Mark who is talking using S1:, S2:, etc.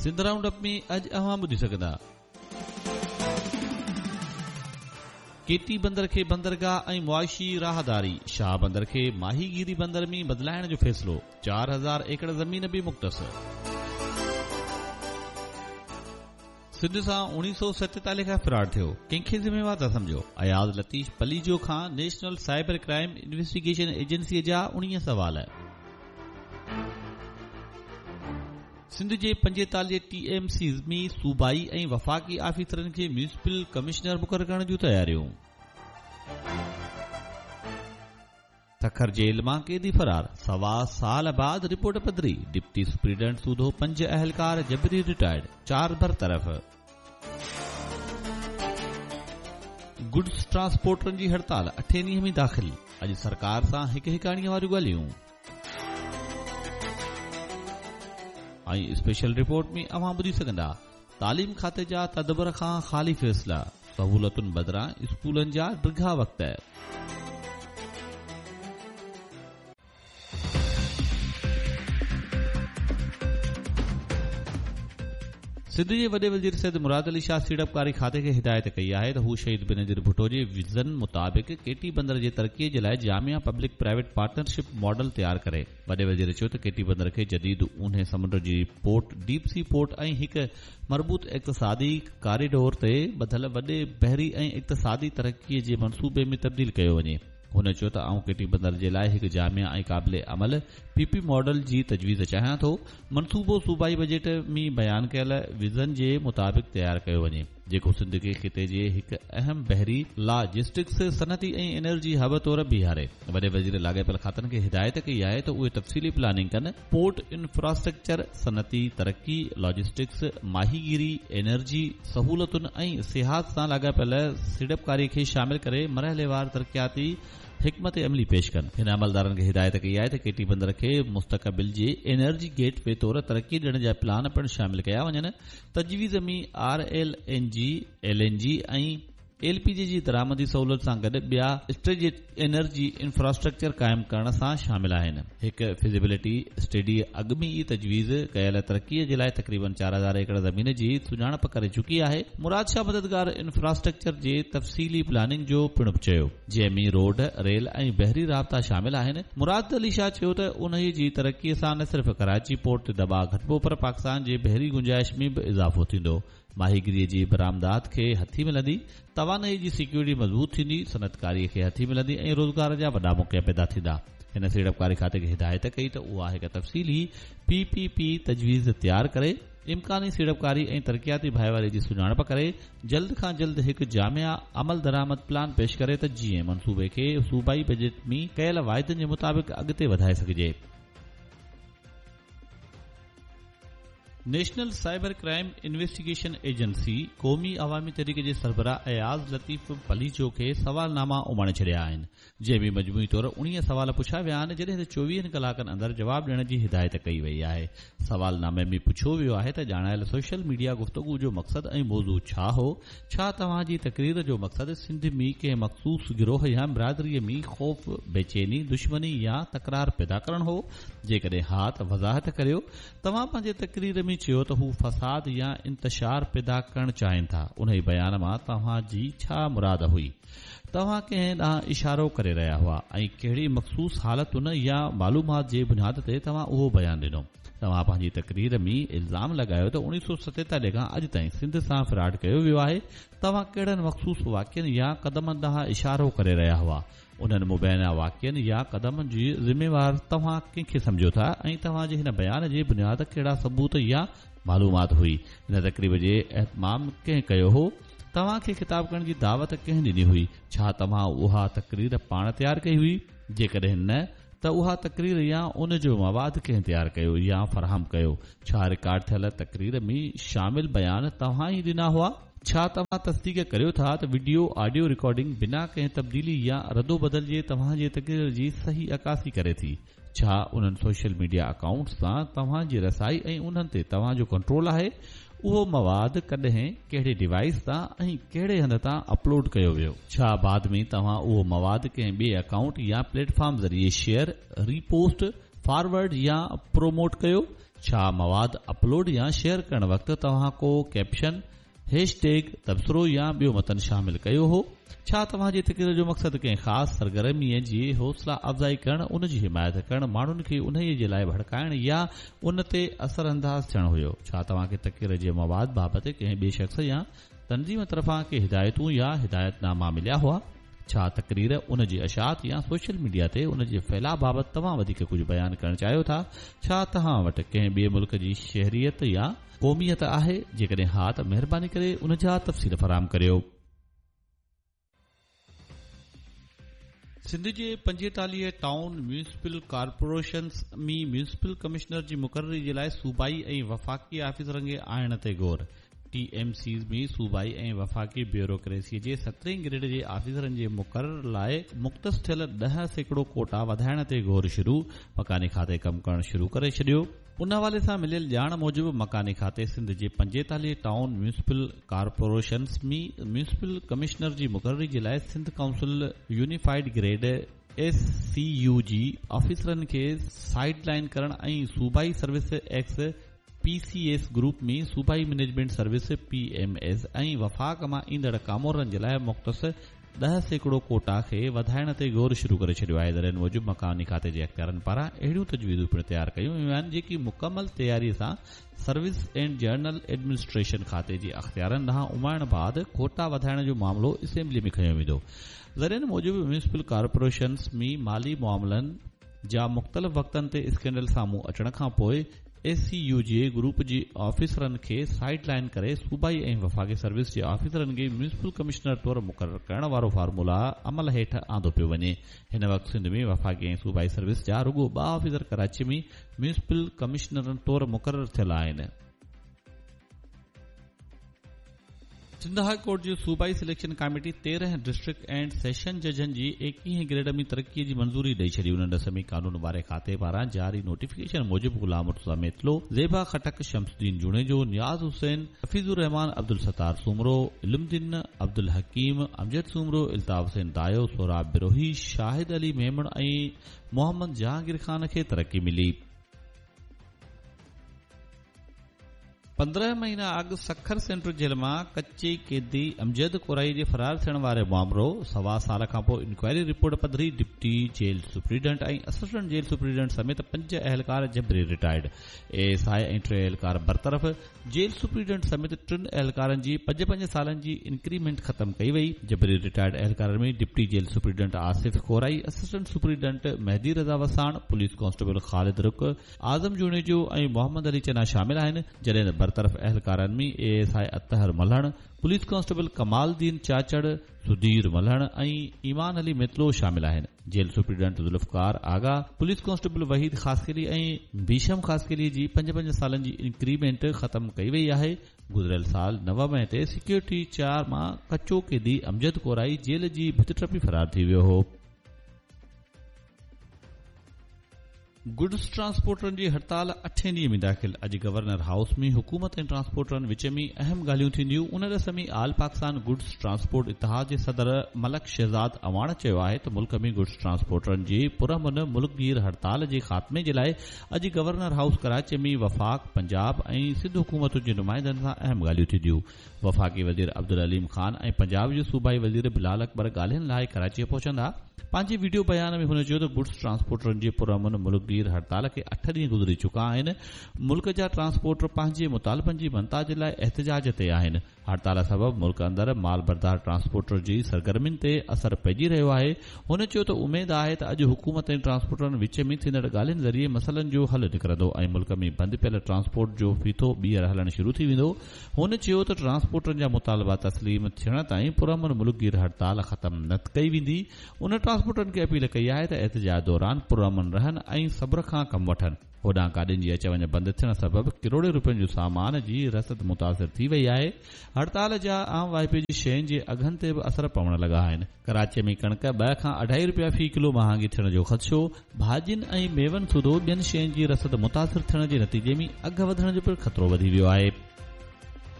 S1: Sindh round up में अॼु अवां ॿुधी सघंदा। केटी बंदर खे बंदरगाह ऐं मुआशी राहदारी, शाह बंदर खे माहीगीरी बंदर में बदिलाइण जो फ़ैसिलो, 4000 एकड़ ज़मीन बि मुख़्तस। सिंध सां 1947 खां फिराड थियो, कंहिंखे ज़िम्मेवार था समझो? अयाज़ लतीफ़ पलीजो खां नेशनल साइबर क्राइम इन्वेस्टिगेशन एजेंसीअ जा 19 सवाल। सिंध जे 45 TMCs में सूबाई ऐं वफ़ाक़ी आफ़ीसरनि खे म्यूनिसिपल कमिश्नर मुक़ररु करण जूं तयारियूं। तखर जेल मां कैदी फरार, 1.25 साल बाद रिपोर्ट पधरी, डिप्टी सुप्रीडेंट सूधो 5 अहलकार जबरी रिटायर्ड, 4 बरतरफ़। गुड्स ट्रांसपोर्टरनि जी हड़ताल 8 ॾींहं में दाख़िल, अॼु सरकार सां हिकहिकाणीअ वारियूं ॻाल्हियूं। ऐं स्पेशल रिपोर्ट में अवां ॿुधी सघंदा, तालीम खाते जा तदबर खां ख़ाली फ़ैसिला, सहूलतुनि बदिरां स्कूलनि जा डिघा वक़्त। सिंध जे वॾे वज़ीर सैयद मुराद अली शाह सीड़पकारी खाते खे हिदायत कई आहे त हू शहीद बेनज़ीर भुट्टो जे विज़न मुताबिक़ केटी बंदर जे तरक़ीअ जे लाइ Jamia public private partnership model तयारु करे। वॾे वज़ीर चयो त केटी बंदर खे जदीद ऊन्हे समुंड जी पोर्ट, डीप सी पोर्ट ऐं हिकु मरबूत इक़्तिसादी कॉरिडोर ते ॿधल वॾे बहरी ऐं इक़्तिसादी तरक़ीअ जे मंसूबे में तब्दील कयो वञे। हुन चयो त आऊं केटी बंदर जे लाइ हिकु जामिया ऐं क़ाबिल अमल PP मॉडल जी तजवीज़ चाहियां थो। मंसूबो सूबाई बजट में बयानु कयल विज़न जे मुताबिक़ तयारु कयो वञे, जेको सिंध खे ख़िते जे हिकु अहम बहरी लॉजिस्टिक्स, सनती ऐं एनर्जी हब तौर बीहारे। वॾे वज़ीर लाॻापियल खातनि खे हिदायत कई आहे त उहे तफ़सीली प्लानिंग कनि, पोर्ट इंफ्रास्ट्रक्चर, सनती तरक़ी, लॉजिस्टिक्स, माहीगीरी, एनर्जी सहूलतुनि ऐं सियाहत सां लाॻापियल सीड़पकारी खे शामिल करे मरहलेवार तरक़ियाती हिकमत अमली पेश कनि। हिन अमलदारनि खे हिदायत कई आहे त केटी बंदर खे मुस्तक़बिल जे एनर्जी गेटवे तौर तरक़ी ॾियण जा प्लान पिणु शामिल कया वञनि। तजवीज़ में RLNG, LNG ऐं LPG जी दरामदी सहूलत सां गॾु ॿिया स्ट्रेटेजिक एनर्जी इंफ्रास्ट्रक्चर क़ाइमु करण सां शामिल आहिनि। हिकु फिजिबिलिटी स्टडी अॻु में ई तजवीज़ कयल तरक़ीअ जे लाइ तक़रीबन 4000 एकड़ ज़मीन जी सुञाणप करे चुकी आहे। मुराद शाह मददगार इंफ्रास्ट्रक्चर जे तफ़सीली प्लानिंग जो पिणु चयो, जंहिं में रोड, रेल ऐं बहरी राब्ता शामिल आहिनि। मुराद अली शाह चयो त उन जी तरक़ीअ सां न सिर्फ़ कराची पोर्ट ते दबाव घटिबो, पर पाकिस्तान जे बहरी गुंजाइश में बि इज़ाफ़ो थींदो। माहीगीरीअ जी बरामदात खे हथी मिलंदी, तवानाई जी सिक्योरिटी मज़बूत थींदी, सनतकारीअ खे हथी मिलंदी ऐं रोज़गार जा वॾा मौक़ा पैदा थींदा। हिन सीड़पकारी खाते खे हिदायत कई त उहा हिकु तफ़सीली PPP तजवीज़ तयारु करे, इम्कानी सीड़पकारी ऐं तरक़ियाती भाईवारी जी सुञाणप करे, जल्द खां जल्द हिकु जामिया अमल दरामद प्लान पेश करे त जीअं मंसूबे खे सूबाई बजट में कयल वाइदनि जे मुताबिक़ अॻिते वधाए सघिजे। National cyber crime investigation agency क़ौमी अवामी तहरीक जे सरबराह अयाज़ लतीफ़ पलीजो खे सवालनामा उमाणे छॾिया आहिनि, जंहिं में मजमूई तौर 19 सवाल पुछिया विया आहिनि, जॾहिं त 24 कलाकनि अंदरि जवाब ॾियण जी हिदायत कई वई आहे। सवालनामे में पुछियो वियो आहे त ॼाणायल सोशल मीडिया गुफ़्तगू जो मक़सदु ऐं मौज़ू छा हो? छा तव्हां जी तक़रीर जो मक़सदु सिंध में कंहिं मख़सूस गिरोह या बिरादरीअ में ख़ौफ़, बेचैनी, दुश्मनी या तकरार पैदा करणु हो? जेकॾहिं हा त वज़ाहत करियो। तव्हां पंहिंजे तक़रीर में चयो त हू फ़साद या इंतशार पैदा करणु चाहिनि था। उन ई बयान मां तव्हां जी छा मुराद हुई? तव्हां कंहिं ॾांहुं इशारो करे रहिया हुआ ऐं कहिड़ी मख़सूस हालतुनि या मालूमात जे बुनियाद ते तव्हां उहो बयानु ॾिनो? तव्हां पंहिंजी तक़रीर में इल्ज़ाम लॻायो त 1947 खां अॼु ताईं सिंध सां फ्रॉड कयो वियो आहे। तव्हां कहिड़नि मख़सूस वाक़ियनि या क़दमनि ॾांहुं इशारो करे रहिया हुआ? उन्हनि मुबैना वाक़ियनि या क़दमनि जी ज़िम्मेवार तव्हां कंहिंखे सम्झो था ऐं तव्हां जे हिन बयान जे बुनियाद कहिड़ा सबूत या मालूमात हुई? हिन तक़रीब जे एहतमाम कंहिं कयो हो? तव्हां खे ख़िताब करण जी दावत कंहिं ॾिनी हुई? छा तव्हां उहा तक़रीर पाण तयारु कई हुई? जेकॾहिं न त उहा तक़रीर या उन जो मवाद कंहिं तयारु कयो या फ़राहम कयो? छा रिकॉर्ड थियल तक़रीर में शामिल बयान तव्हां ई ॾिना हुआ? छा तव्हां तस्दीक करियो था त वीडियो ऑडियो रिकॉर्डिंग बिना कंहिं तब्दीली या रदो बदल जे तव्हां जे तक़रीर जी सही अकासी करे थी? छा उन्हनि सोशल मीडिया अकाउंट्स सां तव्हां जी रसाई ऐं उन्हनि ते तव्हां जो कंट्रोल आहे? उहो मवाद कॾहिं, कहिड़े डिवाइस तां ऐं कहिड़े हंध तां अपलोड कयो वियो? छा बाद में तव्हां उहो मवाद कंहिं ॿिए अकाउंट या प्लेटफॉर्म ज़रिए शेयर, रीपोस्ट, फॉरवर्ड या प्रोमोट कयो? छा मवाद अपलोड या शेयर करण वक़्तु तव्हां को कैप्शन, हैशटैग, तबसरो या ॿियो मतन शामिल कयो हो? छा तव्हां जे तकरीर जो मक़सद कंहिं ख़ासि सरगर्मीअ जी हौसला अफ़ज़ाई करण, उन जी हिमायत करण, माण्हुनि खे उन्हीअ जे लाइ भड़काइण या उन ते असरअंदाज़ थियण हुयो? छा तव्हां खे तकरीर जे मवाद बाबति कंहिं ॿिए शख़्स या तंज़ीम तरफ़ां के हिदायतूं या हिदायतनामा मिलिया हुआ? छा तकरीर, उन जी अशात या सोशल मीडिया ते उन जे फैलाउ बाबति तव्हां वधीक कुझु बयानु करणु चाहियो था? छा तव्हां वटि कंहिं ॿिए मुल्क जी शहरियत या क़ौमियत आहे? जेकॾहिं हा त महिरबानी करे उन जा तफ़सील फराहम करियो। सिंध जे 45 टाउन म्यूनिसिपल कॉर्पोरेशन्स में म्यूनिसिपल कमिश्नर जी मुक़ररी जे लाइ सूबाई ऐं वफ़ाक़ी ऑफिसरनि खे आणण ते गौर। TMCs में सूबाई ऐं वफ़ाक़ी ब्यूरोक्रेसी जे 17 ग्रेड जे ऑफिसरनि जे मुक़रर लाइ मुख़्तस थियल 10% कोटा वधाइण ते गौर शुरू। मकानी खाते कमु करणु शुरू करे छॾियो। उन हवाले सां मिलियल ॼाण मूजिबि मकानी खाते सिंध जे 45 टाउन म्यूनिसिपल कॉर्पोरेशन्स में म्यूनिसिपल कमिश्नर जी मुक़ररी जे लाइ Sindh council unified grade SCUG ऑफिसरनि खे साइड लाइन करण ऐं सूबाई सर्विस एक्स PCS ग्रुप में सूबाई मैनेजमेंट सर्विस PMS ऐं वफ़ाक़ मां ईंदड़ कामोरनि जे लाइ मुख़्तस 10% कोटा खे वधाइण ते गौर शुरू करे छॾियो आहे। दरियनि मूजिबि मकानी खाते जे अख़्तियारनि पारां अहिड़ियूं तजवीज़ूं पिणु तयारु कयूं वियूं आहिनि जेकी मुकमल तयारीअ सां सर्विस एंड जनरल एडमिनिस्ट्रेशन खाते जे अख़्तियारनि ॾांहुं उमाइण बाद कोटा वधाइण जो मामिलो असेंबली में खयो वेंदो। दरियनि मूजिबि म्यूनिसिपल कॉर्पोरेशन्स में माली मामलनि जा मुख़्तलिफ़ वक़्तनि ते स्कैंडल साम्हूं अचण खां पोइ SCUG ग्रुप जी ऑफिसरनि खे साइड लाइन करे सूबाई ऐं वफ़ाक़ी सर्विस जे ऑफिसरनि खे म्यूनिसिपल कमिश्नर तौरु मुक़ररु करण वारो फार्मूला अमल हेठि आंदो पियो वञे। हिन वक़्तु सिंध में वफ़ाक़ी ऐं सूबाई सर्विस जा रुॻो 2 ऑफिसर कराची में म्यूनिसिपल कमिश्नरनि तौरु मुक़ररु थियल आहिनि। सिंध हाई कोर्ट जी सूबाई selection committee 13 district and session जजनि ji 21 grade में तरक़ीअ जी मंज़ूरी ॾेई छॾी। उन डसमी कानून वारे खाते पारां जारी नोटिफिकेशन मूजिबि गुलाम मुर्तज़ा मेतलो, ज़ेबा खटक, शमसुद्दीन जुणेजो, नियाज़ हुसैन, हफीज़ुर रहमान, अब्दुल सत्तार सूमरो, इल्मुद्दीन अब्दुल हकीम, अमजद सूमरो, इल्ताफ़ हुसैन दायो, सोराब बिरोही, शाहिद अली मेमण ऐं मोहम्मद जहांगीर खान खे तरक़ी मिली। 15 महीना अॻु सखर सेंट्रल जेल मां कच्चे कैदी अमजद कोराई जे फरार थियण वारे मामलो 1.25 साल खां पोइ inquiry report पधरी deputy jail superintendent ऐं असिस्टेंट जेल सुप्रीडेंट समेत 5 अहलकार जबरी रिटायर्ड। ASI ऐं 3 अहलकार बरतरफ़। जेल सुप्रीडेंट समेत 3 अहलकारनि जी 5 सालनि जी इंक्रीमेंट ख़त्म कई वई। जबरी रिटायर्ड अहलकारनि में deputy jail superintendent Asif Core i, assistant superintendent मेहदी रज़ा वसाण, पुलिस कांस्टेबल ख़ालिद रुक, आज़म जुणेजो ऐं मोहम्मद अली चना शामिल आहिनि। जॾहिं बरतरफ़ अहलकारनि में ASI Athar मल्हण, police constable Kamaluddin चाचड़, Sudhir मल्हण ऐं ईमान अली मेतलो शामिल आहिनि। जेल सुप्रीडेंट ज़ुल्फ़कार आगा, पुलिस कांस्टेबल वहीद ख़ासकेली ऐं भीशम ख़ासकेली जी 5 सालनि जी इंक्रीमेंट ख़त्म कई वई आहे। गुज़िरियल साल 9 मई ते सिक्योरिटी 4 मां कचो कैदी अमजद कोराई जेल जी भित टपी फरार थी वियो हो। गुड्स ट्रांसपोर्टरनि जी हड़ताल 8 ॾींहं में दाख़िल। अॼु गवर्नर हाउस में हुकूमत ऐं ट्रांसपोर्टरनि विच में अहम ॻाल्हियूं थींदियूं। उन रस में आल पाकिस्तान गुड्स ट्रांसपोर्ट इतिहाद जे सदर मलक शहज़ाद अवाण चयो आहे त मुल्क में गुड्स ट्रांसपोर्टरनि जी पुरअमन मुल्कगीर हड़ताल जे ख़ात्मे जे लाइ अॼु गवर्नर हाउस कराची में वफ़ाक़, पंजाब ऐं सिंध हुकूमत जे नुमाइंदनि सां अहम ॻाल्हियूं थींदियूं। वफ़ाक़ी वज़ीर अब्दुल अलीम ख़ान ऐं पंजाब जे सूबाई वज़ीर बिलाल अकबर ॻाल्हियुनि लाइ कराची पहुचंदा। पंहिंजे वीडियो बयान में हुन चयो त गुड्स ट्रांसपोर्टरनि जे पुरअमन मुल्कगीर हड़ताल खे 8 ॾींहं गुज़री चुका आहिनि। मुल्क जा ट्रांसपोर्टर पंहिंजे मुतालबनि जी बनता जे लाइ एहतजाज ते आहिनि। हड़ताल सबबि मुल्क अंदरि माल बरदार ट्रांसपोर्टर जी सरगर्मियुनि ते असर पइजी रहियो आहे। हुन चयो त उमेद आहे त अॼु हुकूमत ऐं ट्रांसपोर्टरनि विच में थींदड़ ॻाल्हियुनि ज़रिए मसइलनि जो हल निकिरंदो ऐं मुल्क में बंदि पियल ट्रांसपोर्ट जो फीथो ॿीहर हलणु शुरू थी वेंदो। हुन चयो त ट्रांसपोर्टरनि जा मुतालबा तस्लीम थियण ताईं पुरअमन मुल्कगीर हड़ताल ख़त्म न कई वेंदी। उन ट्रांसपोर्टरनि खे अपील कई आहे त एहतजाज दौरान पुरअमन रहनि ऐं सब्र खां कमु वठनि। होॾां गाॾियुनि जी अच वञ बंदि थियण सबबि किरोड़े रुपयनि जो सामान जी रसद मुतासिर थी वई आहे। हड़ताल जा आम वाइपे जी शयुनि जे अघनि ते बि असर पवण लॻा आहिनि। कराची में कणिक 2 खां 2.5 रुपया फ़ी किलो महांगी थियण जो ख़दशो। भाॼियुनि ऐं मेवनि सूधो ॿियनि शयुनि जी रसद मुतासिर थियण जे नतीजे में अघ वधण जो पिणु ख़तरो वधी वियो आहे।